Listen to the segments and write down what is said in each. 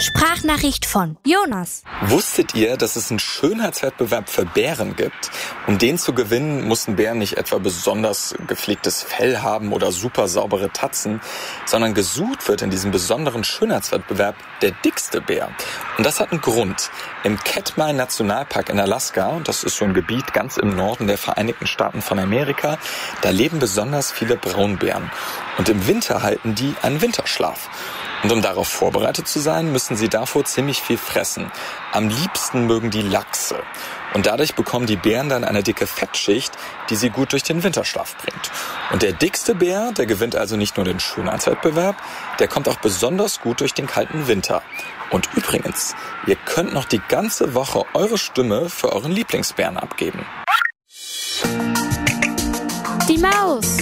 Sprachnachricht von Jonas. Wusstet ihr, dass es einen Schönheitswettbewerb für Bären gibt? Um den zu gewinnen, mussten Bären nicht etwa besonders gepflegtes Fell haben oder super saubere Tatzen, sondern gesucht wird in diesem besonderen Schönheitswettbewerb der dickste Bär. Und das hat einen Grund. Im Katmai Nationalpark in Alaska, das ist so ein Gebiet ganz im Norden der Vereinigten Staaten von Amerika, da leben besonders viele Braunbären. Und im Winter halten die einen Winterschlaf. Und um darauf vorbereitet zu sein, müssen sie davor ziemlich viel fressen. Am liebsten mögen die Lachse. Und dadurch bekommen die Bären dann eine dicke Fettschicht, die sie gut durch den Winterschlaf bringt. Und der dickste Bär, der gewinnt also nicht nur den Schönheitswettbewerb, der kommt auch besonders gut durch den kalten Winter. Und übrigens, ihr könnt noch die ganze Woche eure Stimme für euren Lieblingsbären abgeben. Die Maus.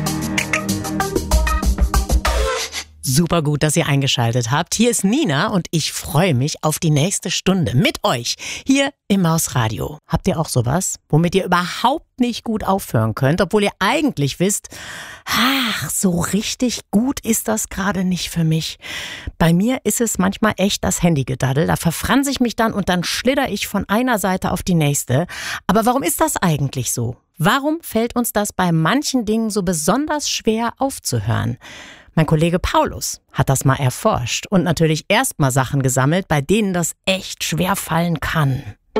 Super gut, dass ihr eingeschaltet habt. Hier ist Nina und ich freue mich auf die nächste Stunde mit euch hier im Mausradio. Habt ihr auch sowas, womit ihr überhaupt nicht gut aufhören könnt, obwohl ihr eigentlich wisst, ach, so richtig gut ist das gerade nicht für mich. Bei mir ist es manchmal echt das Handygedaddel. Da verfranse ich mich dann und dann schlitter ich von einer Seite auf die nächste. Aber warum ist das eigentlich so? Warum fällt uns das bei manchen Dingen so besonders schwer aufzuhören? Mein Kollege Paulus hat das mal erforscht und natürlich erstmal Sachen gesammelt, bei denen das echt schwer fallen kann.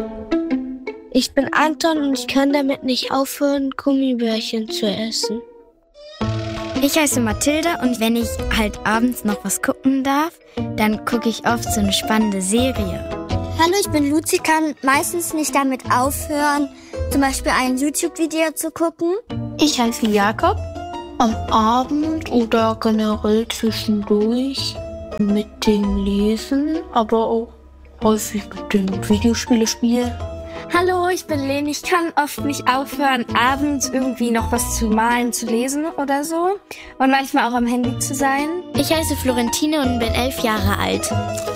Ich bin Anton und ich kann damit nicht aufhören, Gummibärchen zu essen. Ich heiße Mathilde und wenn ich halt abends noch was gucken darf, dann gucke ich oft so eine spannende Serie. Hallo, ich bin Luzi, kann meistens nicht damit aufhören, zum Beispiel ein YouTube-Video zu gucken. Ich heiße Jakob. Am Abend oder generell zwischendurch mit dem Lesen, aber auch häufig mit dem Videospiele spielen. Hallo, ich bin Leni. Ich kann oft nicht aufhören, abends irgendwie noch was zu malen, zu lesen oder so. Und manchmal auch am Handy zu sein. Ich heiße Florentine und bin 11 Jahre alt.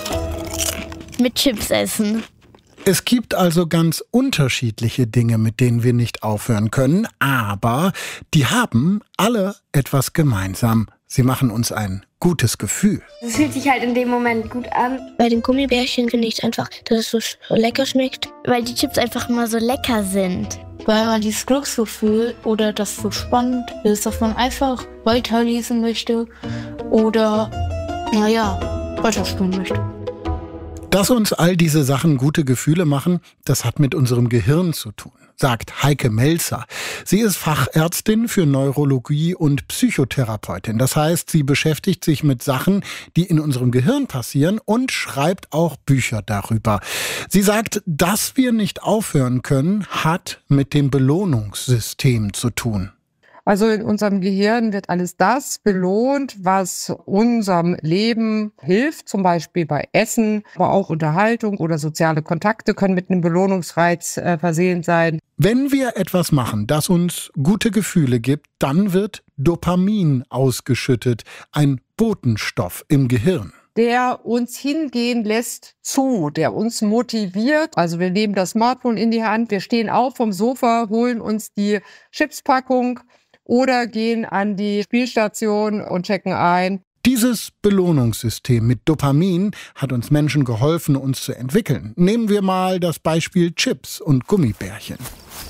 Mit Chips essen. Es gibt also ganz unterschiedliche Dinge, mit denen wir nicht aufhören können, aber die haben alle etwas gemeinsam. Sie machen uns ein gutes Gefühl. Es fühlt sich halt in dem Moment gut an. Bei den Gummibärchen finde ich es einfach, dass es so lecker schmeckt. Weil die Chips einfach immer so lecker sind. Weil man dieses Glücksgefühl oder das so spannend ist, dass man einfach weiterlesen möchte oder, weiterspielen möchte. Dass uns all diese Sachen gute Gefühle machen, das hat mit unserem Gehirn zu tun, sagt Heike Melzer. Sie ist Fachärztin für Neurologie und Psychotherapeutin. Das heißt, sie beschäftigt sich mit Sachen, die in unserem Gehirn passieren und schreibt auch Bücher darüber. Sie sagt, dass wir nicht aufhören können, hat mit dem Belohnungssystem zu tun. Also in unserem Gehirn wird alles das belohnt, was unserem Leben hilft, zum Beispiel bei Essen, aber auch Unterhaltung oder soziale Kontakte können mit einem Belohnungsreiz versehen sein. Wenn wir etwas machen, das uns gute Gefühle gibt, dann wird Dopamin ausgeschüttet, ein Botenstoff im Gehirn. Der uns hingehen lässt der uns motiviert. Also wir nehmen das Smartphone in die Hand, wir stehen auf vom Sofa, holen uns die Chipspackung oder gehen an die Spielstation und checken ein. Dieses Belohnungssystem mit Dopamin hat uns Menschen geholfen, uns zu entwickeln. Nehmen wir mal das Beispiel Chips und Gummibärchen.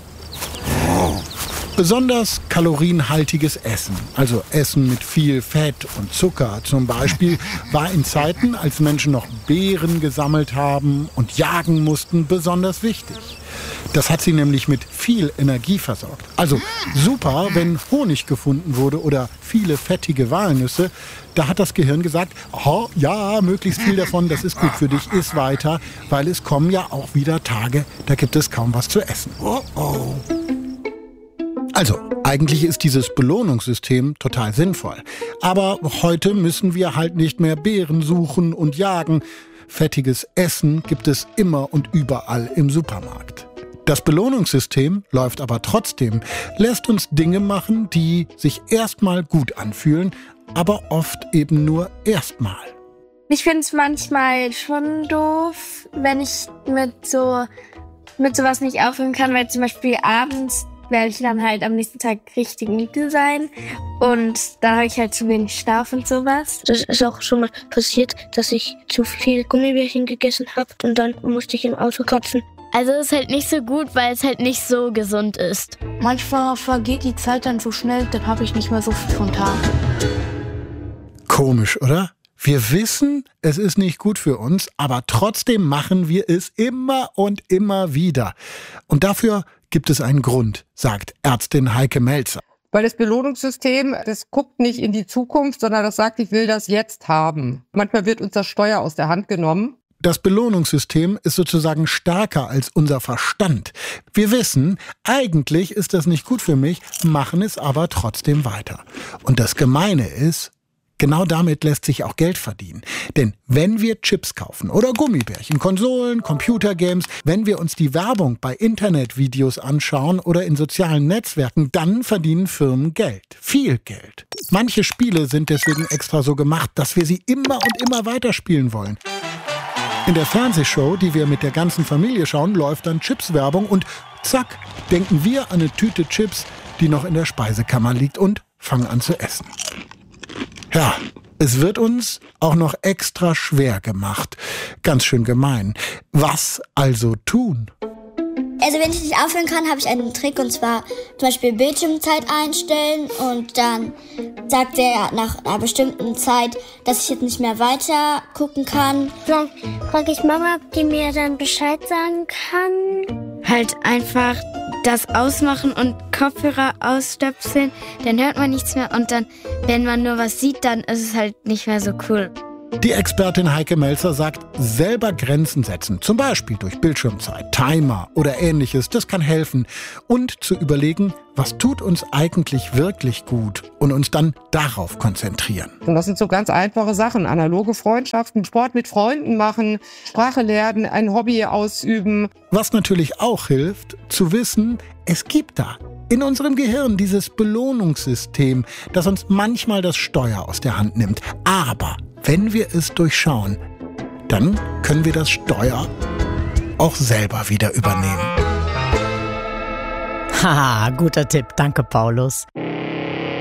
Besonders kalorienhaltiges Essen, also Essen mit viel Fett und Zucker zum Beispiel, war in Zeiten, als Menschen noch Beeren gesammelt haben und jagen mussten, besonders wichtig. Das hat sie nämlich mit viel Energie versorgt. Also super, wenn Honig gefunden wurde oder viele fettige Walnüsse. Da hat das Gehirn gesagt, oh, ja, möglichst viel davon, das ist gut für dich, iss weiter, weil es kommen ja auch wieder Tage, da gibt es kaum was zu essen. Oh, oh. Also, eigentlich ist dieses Belohnungssystem total sinnvoll. Aber heute müssen wir halt nicht mehr Beeren suchen und jagen. Fettiges Essen gibt es immer und überall im Supermarkt. Das Belohnungssystem läuft aber trotzdem, lässt uns Dinge machen, die sich erstmal gut anfühlen, aber oft eben nur erstmal. Ich finde es manchmal schon doof, wenn ich mit sowas nicht aufhören kann, weil zum Beispiel abends werde ich dann halt am nächsten Tag richtig müde sein und da habe ich halt zu wenig Schlaf und sowas. Das ist auch schon mal passiert, dass ich zu viel Gummibärchen gegessen habe und dann musste ich im Auto kotzen. Also ist halt nicht so gut, weil es halt nicht so gesund ist. Manchmal vergeht die Zeit dann so schnell, dann habe ich nicht mehr so viel von Tag. Komisch, oder? Wir wissen, es ist nicht gut für uns, aber trotzdem machen wir es immer und immer wieder. Und dafür gibt es einen Grund, sagt Ärztin Heike Melzer. Weil das Belohnungssystem, das guckt nicht in die Zukunft, sondern das sagt, ich will das jetzt haben. Manchmal wird uns das Steuer aus der Hand genommen. Das Belohnungssystem ist sozusagen stärker als unser Verstand. Wir wissen, eigentlich ist das nicht gut für mich, machen es aber trotzdem weiter. Und das Gemeine ist, genau damit lässt sich auch Geld verdienen. Denn wenn wir Chips kaufen oder Gummibärchen, Konsolen, Computergames, wenn wir uns die Werbung bei Internetvideos anschauen oder in sozialen Netzwerken, dann verdienen Firmen Geld. Viel Geld. Manche Spiele sind deswegen extra so gemacht, dass wir sie immer und immer weiterspielen wollen. In der Fernsehshow, die wir mit der ganzen Familie schauen, läuft dann Chips-Werbung und zack, denken wir an eine Tüte Chips, die noch in der Speisekammer liegt und fangen an zu essen. Ja, es wird uns auch noch extra schwer gemacht. Ganz schön gemein. Was also tun? Also wenn ich nicht aufhören kann, habe ich einen Trick, und zwar zum Beispiel Bildschirmzeit einstellen und dann sagt er nach einer bestimmten Zeit, dass ich jetzt nicht mehr weiter gucken kann. Dann frage ich Mama, ob die mir dann Bescheid sagen kann. Halt einfach das ausmachen und Kopfhörer ausstöpseln, dann hört man nichts mehr und dann, wenn man nur was sieht, dann ist es halt nicht mehr so cool. Die Expertin Heike Melzer sagt, selber Grenzen setzen, zum Beispiel durch Bildschirmzeit, Timer oder Ähnliches, das kann helfen. Und zu überlegen, was tut uns eigentlich wirklich gut und uns dann darauf konzentrieren. Und das sind so ganz einfache Sachen, analoge Freundschaften, Sport mit Freunden machen, Sprache lernen, ein Hobby ausüben. Was natürlich auch hilft, zu wissen, es gibt da in unserem Gehirn dieses Belohnungssystem, das uns manchmal das Steuer aus der Hand nimmt. Aber wenn wir es durchschauen, dann können wir das Steuer auch selber wieder übernehmen. Haha, guter Tipp. Danke, Paulus.